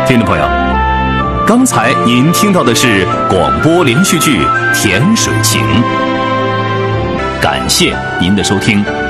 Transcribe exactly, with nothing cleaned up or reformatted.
听众朋友，刚才您听到的是广播连续剧《甜水情》，感谢您的收听。